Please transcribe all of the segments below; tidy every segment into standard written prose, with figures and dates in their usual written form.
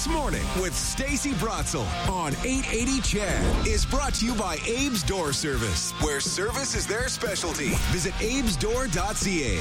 Morning with Stacey Bratzel on 880 CHED is brought to you by Abe's Door Service, where service is their specialty. Visit abesdoor.ca.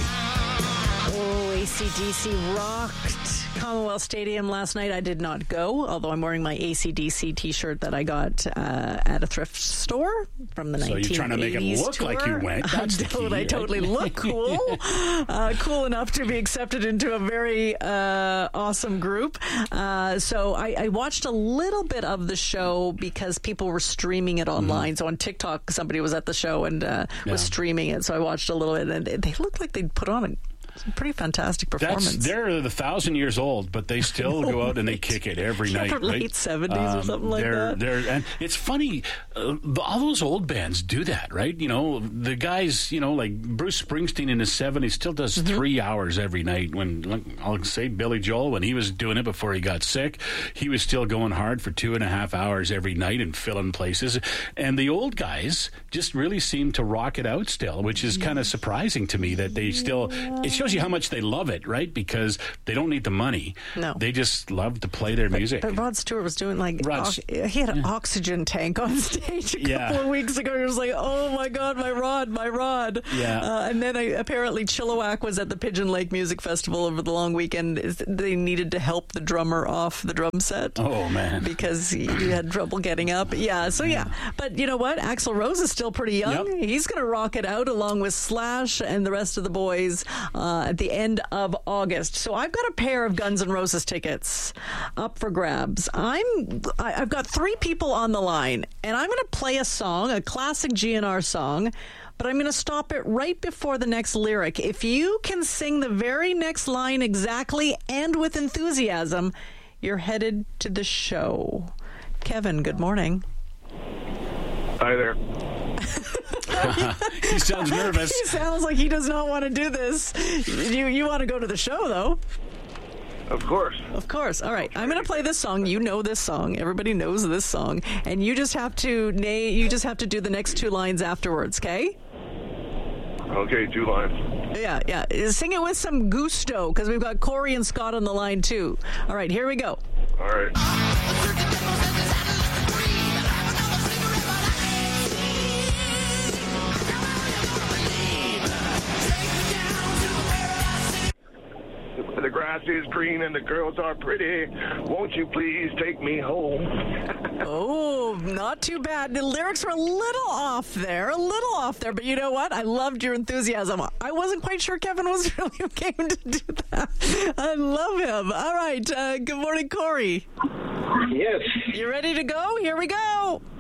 Oh, AC/DC rocked Commonwealth Stadium last night. I did not go, although I'm wearing my AC/DC t-shirt that I got at a thrift store from the 1980s. So you're trying to make it look tour. like you went. That's the key, I totally look cool. Cool enough to be accepted into a very awesome group. So I watched a little bit of the show because people were streaming it online. So on TikTok, somebody was at the show and was streaming it. So I watched a little bit, and they looked like they'd put on a pretty fantastic performance. They're 1,000 years old, but they still go out and they kick it every night. Right? Late 70s or something like that. And it's funny, all those old bands do that, right? You know, the guys, you know, like Bruce Springsteen in his 70s still does 3 hours every night. When, I'll say Billy Joel, when he was doing it before he got sick, he was still going hard for 2.5 hours every night and filling places. And the old guys just really seem to rock it out still, which is kind of surprising to me that they still... It shows you how much they love it, right? Because they don't need the money. No. They just love to play their music. But Rod Stewart was doing he had an oxygen tank on stage a couple of weeks ago. He was like, oh my God, my Rod. Yeah. And then apparently Chilliwack was at the Pigeon Lake Music Festival over the long weekend. They needed to help the drummer off the drum set. Oh, man. Because he had trouble getting up. Yeah, so yeah. But you know what? Axl Rose is still pretty young. Yep. He's going to rock it out along with Slash and the rest of the boys at the end of August. So I've got a pair of Guns N' Roses tickets up for grabs. I've got 3 people on the line, and I'm going to play a song, a classic GNR song, but I'm going to stop it right before the next lyric. If you can sing the very next line exactly and with enthusiasm, you're headed to the show. Kevin, good morning. Hi there. He sounds nervous. He sounds like he does not want to do this. You want to go to the show, though? Of course. Of course. All right. I'm going to play this song. You know this song. Everybody knows this song. And you just have to do the next 2 lines afterwards, okay? Okay, 2 lines. Yeah. Sing it with some gusto, because we've got Corey and Scott on the line, too. All right, here we go. All right. The grass is green and the girls are pretty. Won't you please take me home? Oh, not too bad. The lyrics were a little off there, but you know what? I loved your enthusiasm. I wasn't quite sure Kevin was really game to do that. I love him. All right. Good morning, Corey. Yes. You ready to go? Here we go.